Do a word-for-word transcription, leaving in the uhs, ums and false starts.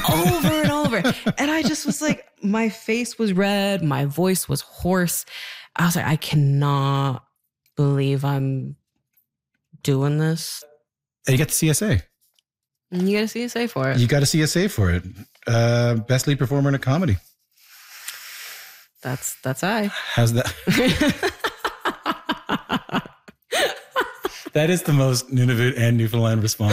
over and over. And I just was like, my face was red. My voice was hoarse. I was like, I cannot believe I'm doing this. And you get the C S A. And you got a C S A for it. You got a C S A for it. Uh, best lead performer in a comedy. That's, that's I. How's that? That is the most Nunavut and Newfoundland response